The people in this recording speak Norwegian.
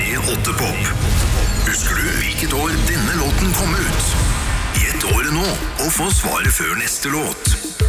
P8 Pop. Husker du hvilket år denne låten kom ut? Gjett året nå, og få svaret før neste låt.